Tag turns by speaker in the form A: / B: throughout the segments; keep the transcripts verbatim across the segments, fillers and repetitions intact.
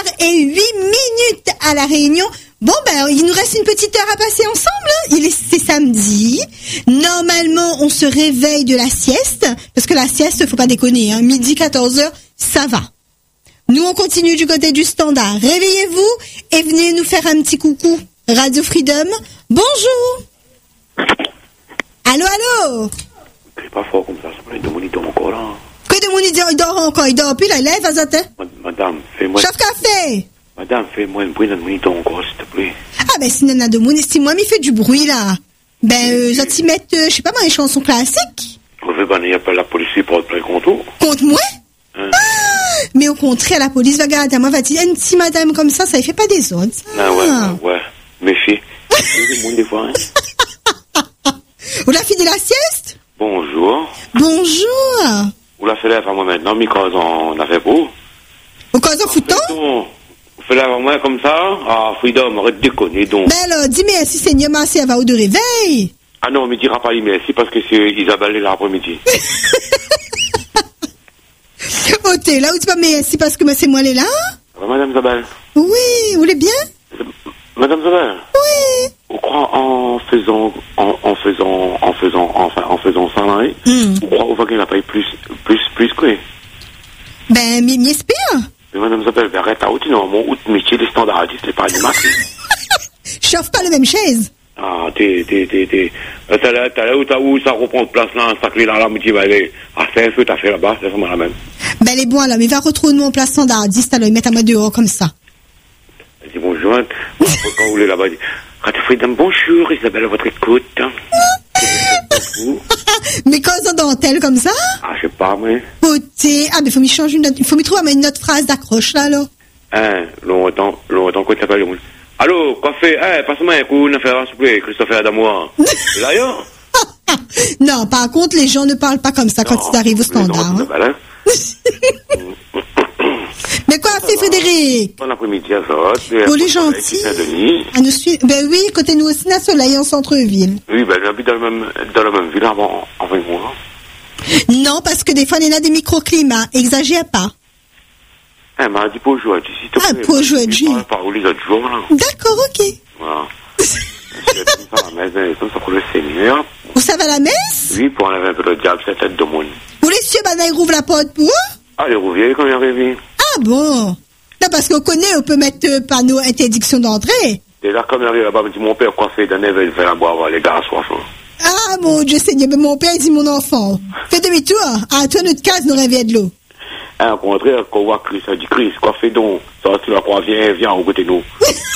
A: heures huit minutes à La Réunion. Bon, ben, il nous reste une petite heure à passer ensemble. Hein. Il est, c'est samedi. Normalement, on se réveille de la sieste. Parce que la sieste, faut pas déconner, hein. Midi, quatorze heures, ça va. Nous, on continue du côté du standard. Réveillez-vous et venez nous faire un petit coucou. Radio Freedom, bonjour. Allô, allô.
B: C'est pas fort comme ça, ça peut être de mon idole encore là.
A: Que de mon idole, il dort encore, il dort plus, là, il lève, Azate.
B: Madame, fais-moi...
A: Chauffe café.
B: Madame, fais-moi une bruit dans mon idole encore, s'il te plaît.
A: Ah, ben, si Nana de mon, si moi, m'y fait du bruit, là. Ben, euh, ça t'y met, euh, je sais pas moi, les chansons classiques.
B: Vous faites ben, il appelle la police pour être plein contour.
A: Contre moi?
B: Hein?
A: Ah, mais au contraire, la police va garder à moi, va dire, une petite madame comme ça, ça ne fait pas des autres.
B: Ah, ouais, ouais, ouais. Méfie. Il y a du monde des fois, hein.
A: Vous la fini la sieste?
B: Bonjour.
A: Bonjour.
B: Vous la faites avant moi maintenant, mais quand on a fait beau.
A: Au cas où foutant?
B: Vous faites avant moi comme ça? Ah, Freedom, arrête de déconner donc.
A: Ben alors, dis merci Seigneur, merci, elle va au de réveil.
B: Ah non, mais dira pas merci parce que c'est Isabelle l'après-midi.
A: Oh, t'es là ou tu pas merci parce que moi c'est moi elle est là?
B: Ah, Madame Isabelle.
A: Oui, vous voulez bien?
B: Madame Isabelle.
A: Oui.
B: Vous croyez en faisant, en, en faisant, en faisant, enfin, en faisant ça, là, mm. Vous croyez qu'on va payer plus, plus, plus que?
A: Ben, mais m'espère.
B: Mais Madame Isabelle, arrête à haute, non, mon autre métier, les standardistes, les pas animatrices.
A: Chauffe pas la même chaise.
B: Ah, t'es, t'es, t'es, t'es, t'as là, t'as là où, t'as où, ça reprend place là, ça clé dans la moitié, bah, allez, ah, c'est un feu, t'as fait là-bas, c'est vraiment la même.
A: Ben, les bons, alors, mais va retrouver mon place standardiste, alors, ils mettent à moi dehors, comme ça.
B: Dis bonjour, quand vous voulez là-bas, Radio Freedom, bonjour, Isabelle, à votre écoute.
A: Mais quand ils ont dentelle comme ça?
B: Ah, je sais pas, moi.
A: Côté, ah, mais faut m'y changer une note, il faut m'y trouver une autre phrase d'accroche, là, alors.
B: Hein, longtemps, longtemps, quoi, tu t'appelles, allô, café, eh, passe-moi un coup, une affaire, s'il vous plaît, Christopher Adamois. C'est d'ailleurs?
A: Non, par contre, les gens ne parlent pas comme ça quand non, ils arrivent au standard. Non, hein. Mais quoi, fait Frédéric?
B: Bon après-midi à ça.
A: Pour les gentils. À nous suivre. Ben oui, côté nous aussi, la Soleil en centre-ville.
B: Oui, ben j'habite dans, dans la même ville avant, avant une mois.
A: Non, parce que des fois, il y en a des microclimats. Exagère pas.
B: Eh, m'a dit pour jouer, s'il te plaît.
A: Ah, pour jouer, G.
B: Je parle les autres jours, là.
A: D'accord, ok.
B: Voilà. Je comme ça à la messe, comme ça pour le Seigneur.
A: Vous savez à la messe?
B: Oui, pour enlever un peu le diable, cette tête de monde.
A: Vous les cieux, ben, ils rouvrent la porte pour eux?
B: Ah, les rouviers, quand ils arrivent.
A: Ah bon? Non, parce qu'on connaît, on peut mettre euh, panneau interdiction d'entrée.
B: Et là, comme il arrive là-bas, me dit mon père, quoi fait, d'un éveil, il fait la boire, les gars, soif.
A: Ah, mon Dieu Seigneur, mais mon père, il dit mon enfant. Fais demi-tour, à toi, notre case, nous rêvions de l'eau.
B: Hein, au contraire, quand on voit Christ, ça dit Christ, quoi fait donc? Ça, tu la crois, viens, viens, au côté de nous.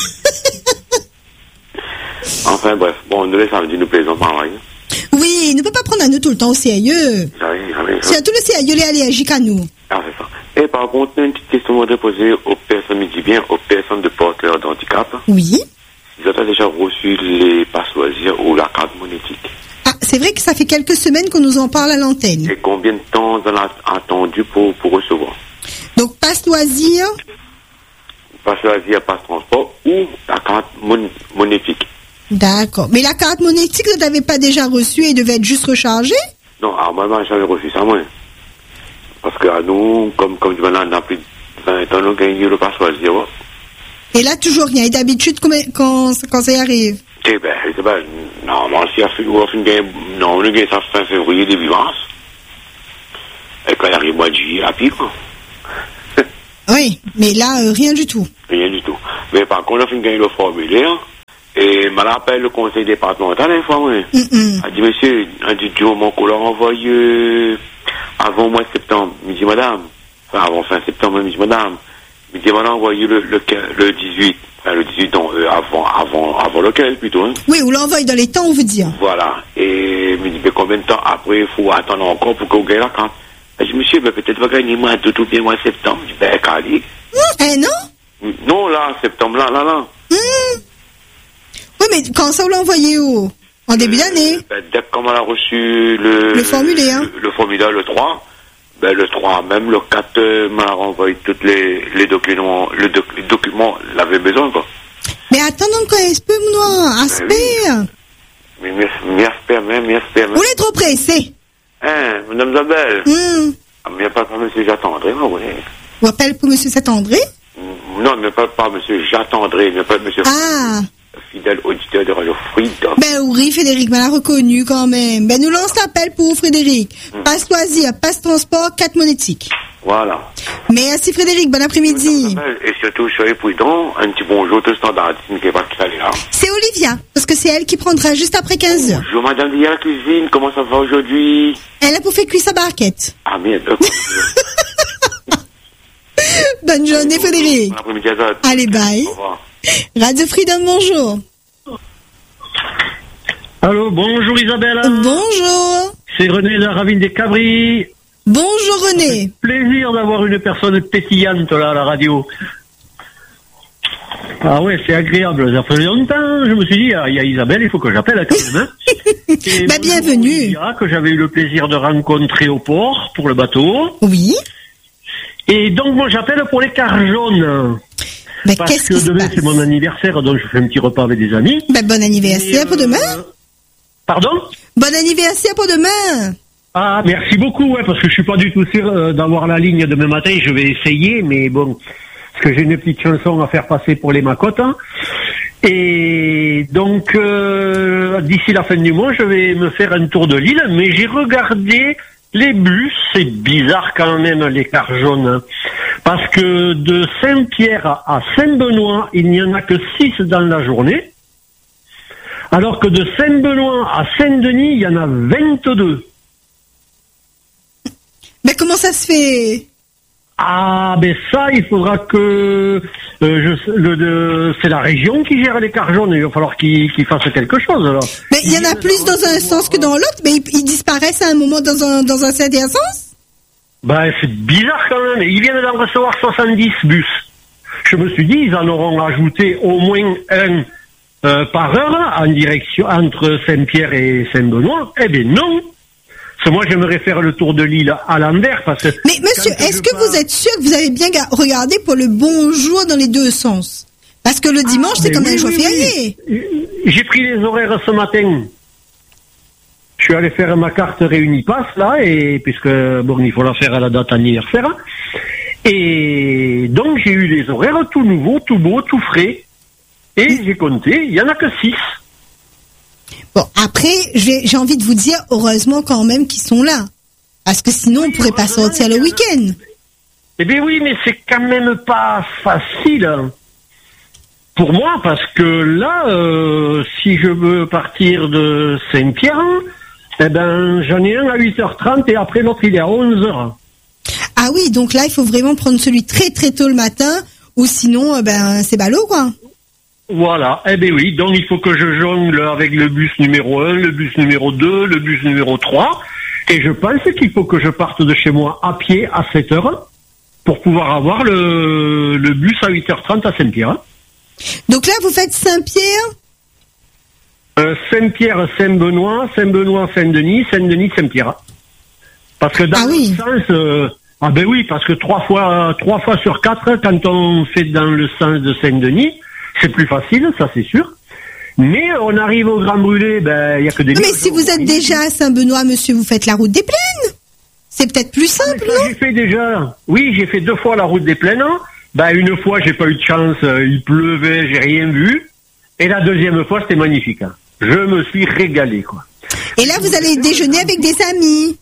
B: Enfin, bref, bon, nous laissons samedi, nous plaisons par là.
A: Oui, il ne peut pas prendre à nous tout le temps au sérieux.
B: J'arrive, j'arrive.
A: C'est à tout le sérieux, les allergiques à nous.
B: Ah, c'est ça. Et par contre, une petite question à poser aux personnes, me dit bien, aux personnes de porteurs d'handicap.
A: Oui.
B: Ils ont déjà reçu les passes loisirs ou la carte monétique.
A: Ah, c'est vrai que ça fait quelques semaines qu'on nous en parle à l'antenne.
B: Et combien de temps on a attendu pour, pour recevoir?
A: Donc, passe loisir.
B: Passe loisir, passe transport ou la carte mon- monétique.
A: D'accord. Mais la carte monétique, vous n'avez pas déjà reçue et devait être juste rechargée?
B: Non, alors moi, j'avais reçu ça, moi. Parce que à nous, comme, comme du maintenant, on a plus de vingt ans, nous gagnons le passe loisir.
A: Et là, toujours rien. Et d'habitude, quand, quand, quand ça y arrive?
B: Eh ben, je sais pas, normalement, si on fait non, on gagne ça fin février, début mars. Et quand il arrive mois de juillet, à pied, quoi.
A: Oui, mais là, euh, rien du tout.
B: Rien du tout. Mais par contre, on a fait gagner le formulaire. Et m'a rappelé le conseil départemental, une fois, oui.
A: Mm-mm.
B: Elle dit, monsieur, elle dit, du moment qu'on l'a envoyé euh, avant le mois de septembre. Il me dit, madame, enfin, avant fin septembre, il me dit, madame, il me dit, on l'a envoyé le, le, le dix-huit. Enfin, le dix-huit, non, euh, avant, avant, avant lequel, plutôt, hein.
A: Oui, on l'envoie dans les temps, on vous dit.
B: Voilà. Et il me dit, mais combien de temps après, il faut attendre encore pour qu'on gagne la carte? Elle dit, monsieur, ben, peut-être va gagner moi tout, tout bien mois de septembre. Je dis, ben, Cali.
A: Mmh, eh, non?
B: Non, là, septembre, là, là, là.
A: Mmh. Oui, mais quand ça, vous l'envoyez où? En début d'année?
B: Ben, dès qu'on a reçu le...
A: Le formulaire.
B: Le, le formulaire, le trois, ben, le trois, même le quatre, euh, m'a renvoyé tous les, les documents, le doc, les documents, l'avait besoin, quoi.
A: Mais attendons qu'on espère, moi, aspire.
B: Mais, mais, mais, mais, mais, mais,
A: vous êtes trop pressé.
B: Hein, madame Isabelle?
A: Mmh.
B: Ah, mais il n'y a pas pour monsieur Jacques-André, moi, oui.
A: Vous appelez pour monsieur Saint-André?
B: Non, ne pas, pas monsieur, j'attendrai, ne pas monsieur.
A: Ah.
B: Fidèle auditeur de Radio Freedom.
A: Ben oui, Frédéric, ben l'a reconnu quand même. Ben nous lance l'appel pour Frédéric. Hum. Passe loisir, passe transport, quatre monétiques.
B: Voilà.
A: Merci Frédéric, bon après-midi.
B: Et surtout, soyez prudents, un petit bonjour de standardisme qui est pas qui est là.
A: C'est Olivia, parce que c'est elle qui prendra juste après quinze heures.
B: Bonjour madame de la cuisine, comment ça va aujourd'hui?
A: Elle a pour faire cuire sa barquette.
B: Ah merde.
A: Bonne journée Frédéric.
B: Bon après-midi à tous.
A: Allez, bye.
B: Au revoir.
A: Radio Freedom, bonjour.
C: Allô, bonjour Isabelle.
A: Bonjour.
C: C'est René de la Ravine des Cabris.
A: Bonjour René.
C: Plaisir d'avoir une personne pétillante là à la radio. Ah ouais, c'est agréable. Ça fait longtemps, je me suis dit, il y a Isabelle, il faut que j'appelle quand même. Hein.
A: Bah bienvenue.
C: Que j'avais eu le plaisir de rencontrer au port pour le bateau.
A: Oui.
C: Et donc moi j'appelle pour les cartes jaunes.
A: Bah,
C: parce que demain c'est mon anniversaire, donc je fais un petit repas avec des amis.
A: Bah, bon anniversaire
C: Et,
A: pour
C: euh...
A: demain.
C: Pardon?
A: Bon anniversaire pour demain.
C: Ah, merci beaucoup, ouais, parce que je suis pas du tout sûr euh, d'avoir la ligne demain matin. Je vais essayer, mais bon, parce que j'ai une petite chanson à faire passer pour les macottes. Hein. Et donc, euh, d'ici la fin du mois, je vais me faire un tour de l'île, mais j'ai regardé les bus. C'est bizarre quand même, les cartes jaunes. Hein. Parce que de Saint-Pierre à Saint-Benoît, il n'y en a que six dans la journée. Alors que de Saint-Benoît à Saint-Denis, il y en a vingt-deux.
A: Mais comment ça se fait?
C: Ah, ben ça, il faudra que... Euh, je, le, de, c'est la région qui gère les cartes jaunes. Il va falloir qu'ils, qu'ils fassent quelque chose, là.
A: Mais il y en a plus dans un sens que dans l'autre, mais ils, ils disparaissent à un moment dans un, dans un certain sens?
C: Ben, c'est bizarre quand même. Ils viennent d'en recevoir soixante-dix bus. Je me suis dit, ils en auront ajouté au moins un euh, par heure en direction entre Saint-Pierre et Saint-Benoît. Eh bien non. Parce que moi, j'aimerais faire le tour de l'île à l'envers. Parce que
A: mais monsieur, est-ce que pars... vous êtes sûr que vous avez bien regardé pour le bon jour dans les deux sens? Parce que le dimanche, ah, c'est comme oui, un jour oui, férié.
C: Oui. J'ai pris les horaires ce matin. Je suis allé faire ma carte Réunipass, là, et puisque, bon, il faut la faire à la date anniversaire. Et donc, j'ai eu les horaires tout nouveaux, tout beaux, tout frais. Et mmh. j'ai compté, il n'y en a que six.
A: Bon, après, j'ai, j'ai envie de vous dire, heureusement quand même qu'ils sont là. Parce que sinon, on ne pourrait pas sortir le week-end.
C: Eh bien oui, mais c'est quand même pas facile pour moi, parce que là, euh, si je veux partir de Saint-Pierre, eh ben, j'en ai un à huit heures trente et après l'autre, il est à onze heures.
A: Ah oui, donc là, il faut vraiment prendre celui très très tôt le matin, ou sinon, ben, c'est ballot, quoi.
C: Voilà, eh bien oui, donc il faut que je jongle avec le bus numéro un, le bus numéro deux, le bus numéro trois, et je pense qu'il faut que je parte de chez moi à pied à sept heures pour pouvoir avoir le, le bus à huit heures trente à Saint-Pierre. Donc
A: là, vous faites Saint-Pierre
C: euh, Saint-Pierre, Saint-Benoît, Saint-Benoît, Saint-Denis, Saint-Denis, Saint-Pierre. Parce que dans ah, le oui. sens... Euh, ah ben oui, parce que trois fois, trois fois sur quatre, quand on fait dans le sens de Saint-Denis, c'est plus facile, ça c'est sûr. Mais on arrive au Grand Brûlé, ben il y a que des.
A: Non, mais si vous êtes déjà à Saint-Benoît, monsieur, vous faites la route des Plaines. C'est peut-être plus simple,
C: ah,
A: non?
C: J'ai fait déjà. Oui, j'ai fait deux fois la route des Plaines. Ben une fois, j'ai pas eu de chance, il pleuvait, j'ai rien vu. Et la deuxième fois, c'était magnifique. Hein. Je me suis régalé, quoi.
A: Et là, vous allez déjeuner avec des amis.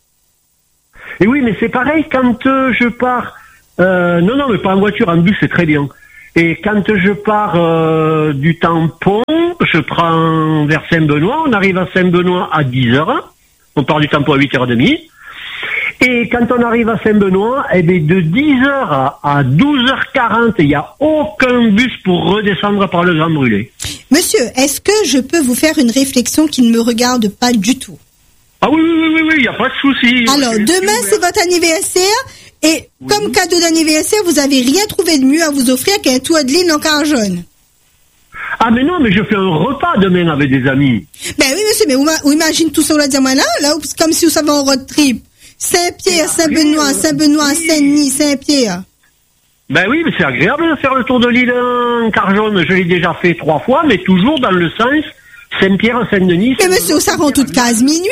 C: Et oui, mais c'est pareil quand euh, je pars. Euh, non, non, mais pas en voiture, en bus, c'est très bien. Et quand je pars euh, du tampon, je prends vers Saint-Benoît, on arrive à Saint-Benoît à dix heures, on part du tampon à huit heures trente, et quand on arrive à Saint-Benoît, eh bien, de dix heures à douze heures quarante, il n'y a aucun bus pour redescendre par le Grand Brûlé.
A: Monsieur, est-ce que je peux vous faire une réflexion qui ne me regarde pas du tout?
C: Ah oui, oui, oui, oui, il n'y a pas de souci.
A: Alors, demain, c'est votre anniversaire. Et oui. Comme cadeau d'anniversaire, vous n'avez rien trouvé de mieux à vous offrir qu'un toit de l'île en cartes jaunes.
C: Ah mais non, mais je fais un repas demain avec des amis.
A: Ben oui, monsieur, mais vous, vous imaginez tout ça, on l'a dit, là, là, comme si vous savez en road trip. Saint-Pierre, Saint-Benoît, Saint-Benoît, oui. Saint-Denis, Saint-Pierre.
C: Ben oui, mais c'est agréable de faire le tour de l'île en cartes jaunes. Je l'ai déjà fait trois fois, mais toujours dans le sens Saint-Pierre, Saint-Denis.
A: Mais monsieur, ça rend toute case minuit.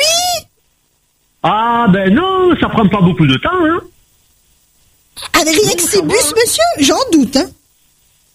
C: Ah ben non, ça prend pas beaucoup de temps, hein.
A: Avec rien que six bus, monsieur, j'en doute, hein.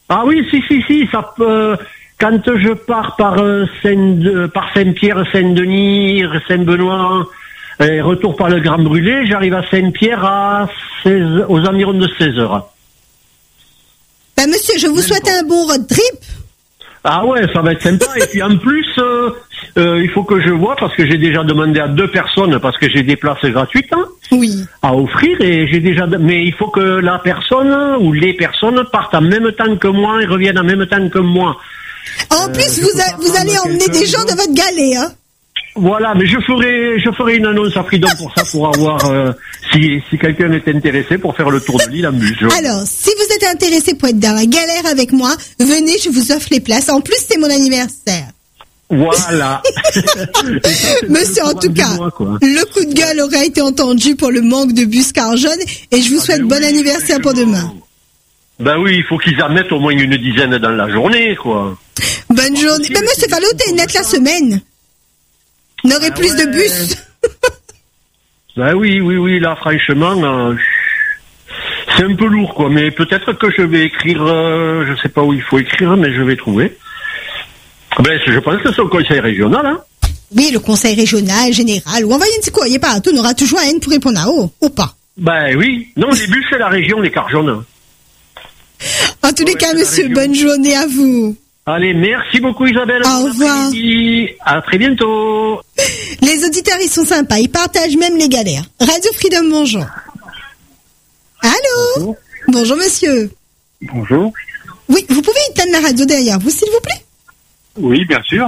C: Ah oui, si, si, si, ça peut... Quand je pars par euh, Saint, par Saint-Pierre, Saint-Denis, Saint-Benoît, et retour par le Grand Brûlé, j'arrive à Saint-Pierre à seize, aux environs de seize heures.
A: Ben, monsieur, je vous Même souhaite pas. un bon road trip.
C: Ah ouais, ça va être sympa. Et puis en plus, euh, euh, il faut que je vois, parce que j'ai déjà demandé à deux personnes, parce que j'ai des places gratuites hein,
A: oui.
C: à offrir, et j'ai déjà. Mais il faut que la personne ou les personnes partent en même temps que moi et reviennent en même temps que moi.
A: En euh, plus, vous, a, vous allez emmener des gens de votre galet, hein.
C: Voilà, mais je ferai, je ferai une annonce à Freedom pour ça, pour avoir, euh, si, si quelqu'un est intéressé pour faire le tour de l'île en bus.
A: Alors, si vous êtes intéressé pour être dans la galère avec moi, venez, je vous offre les places. En plus, c'est mon anniversaire.
C: Voilà.
A: Monsieur, en tout cas, mois, le coup de gueule aurait été entendu pour le manque de bus car jaune et je vous souhaite ah bon oui, anniversaire pour demain.
C: Ben oui, il faut qu'ils en mettent au moins une dizaine dans la journée, quoi.
A: Bonne journée. Ben monsieur Fallot, t'es net la semaine. On aurait ah plus ouais. de bus.
C: Ben oui, oui, oui, là, franchement, euh, c'est un peu lourd, quoi. Mais peut-être que je vais écrire, euh, je sais pas où il faut écrire, mais je vais trouver. Ben, je pense que c'est au conseil régional, hein.
A: Oui, le conseil régional, général, ou envoyer un petit courrier partout, on aura toujours un pour répondre à haut, ou pas.
C: Ben oui. Non, les bus, c'est la région, les cars jaunes.
A: En tous les ouais, cas, monsieur, bonne journée à vous.
C: Allez, merci beaucoup Isabelle.
A: Au revoir.
C: À très bientôt.
A: Les auditeurs, ils sont sympas, ils partagent même les galères. Radio Freedom, bonjour. Allô. Bonjour, bonjour monsieur.
D: Bonjour.
A: Oui, vous pouvez éteindre la radio derrière vous, s'il vous plaît?
D: Oui, bien sûr.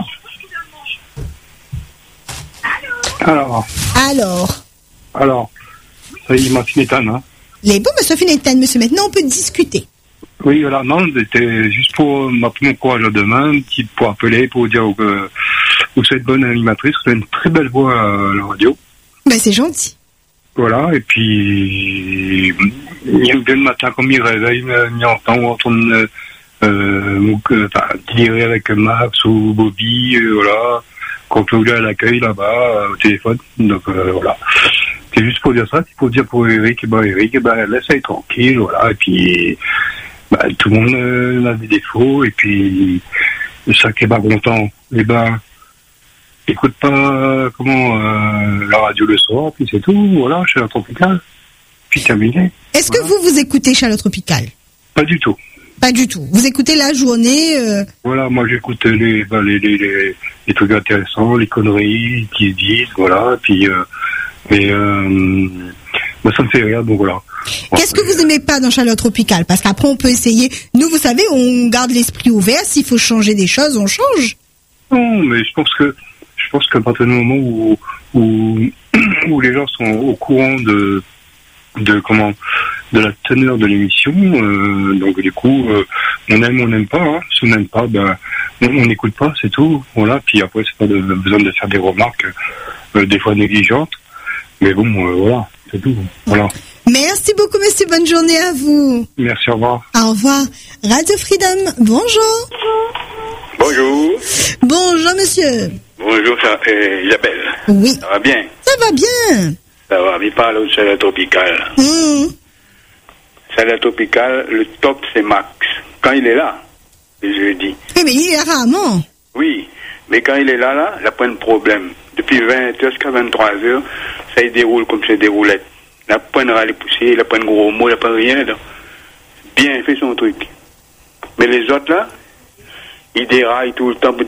D: Alors.
A: Alors.
D: Alors. Ça y est, ma fille éteinte, hein.
A: Les bons, ma Sophie éteinte, monsieur. Maintenant, on peut discuter.
D: Oui, voilà, non, c'était juste pour m'appeler mon courage à demain, petit pour appeler, pour vous dire que vous êtes bonne animatrice, vous avez une très belle voix à la radio.
A: Ben, c'est gentil.
D: Voilà, et puis, il aime bien le matin, comme il réveille, il entend, on entend, euh, enfin, délirer avec Max ou Bobby, euh, voilà, quand on est à l'accueil là-bas, euh, au téléphone, donc, euh, voilà. C'est juste pour dire ça, c'est pour dire pour Eric, ben, Eric, ben, laisse-le tranquille, voilà, et puis, bah, tout le monde euh, a des défauts et puis ça qui est pas content, et ben écoute pas euh, comment euh, la radio le soir, puis c'est tout, voilà, chez la Tropicale, puis terminé.
A: Est-ce voilà. que vous vous écoutez chez la Tropicale?
D: Pas du tout.
A: Pas du tout. Vous écoutez la journée euh...
D: Voilà, moi j'écoute les, bah, les, les, les, les trucs intéressants, les conneries qui se disent, voilà, puis euh, mais euh, moi ça me fait rire, donc voilà.
A: Qu'est-ce que vous aimez pas dans Chaleur Tropicale? Parce qu'après, on peut essayer. Nous, vous savez, on garde l'esprit ouvert. S'il faut changer des choses, on change.
D: Non, mais je pense que, je pense qu'à partir du moment où, où, où les gens sont au courant de, de comment, de la teneur de l'émission, euh, donc du coup, euh, on aime, on n'aime pas, hein. Si on n'aime pas, ben, on n'écoute pas, c'est tout. Voilà. Puis après, c'est pas de, besoin de faire des remarques, euh, des fois négligentes. Mais bon, euh, voilà, c'est tout. Voilà.
A: Merci beaucoup, monsieur. Bonne journée à vous.
D: Merci, au revoir.
A: Au revoir. Radio Freedom, bonjour.
B: Bonjour.
A: Bonjour, monsieur.
B: Bonjour, euh, Isabelle.
A: Oui.
B: Ça va bien?
A: Ça va bien.
B: Ça va, mais parle de Chaleur Tropicale.
A: Mmh.
B: Chaleur Tropicale, le top, c'est Max. Quand il est là, le jeudi.
A: Eh mais il est rarement.
B: Oui, mais quand il est là, là, il a pas de problème. Depuis vingt heures jusqu'à vingt-trois heures, ça il déroule comme ça, déroulette. Il n'a pas de râler poussé, il n'a pas de gros mots, il n'a pas rien. Donc. Bien, il fait son truc. Mais les autres là, ils déraillent tout le temps.